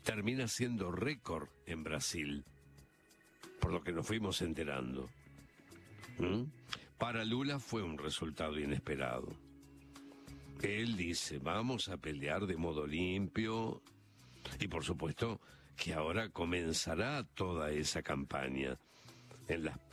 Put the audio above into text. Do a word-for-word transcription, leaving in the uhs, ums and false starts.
termina siendo récord en Brasil, por lo que nos fuimos enterando. ¿Mm? Para Lula fue un resultado inesperado. Él dice, vamos a pelear de modo limpio, y por supuesto que ahora comenzará toda esa campaña en las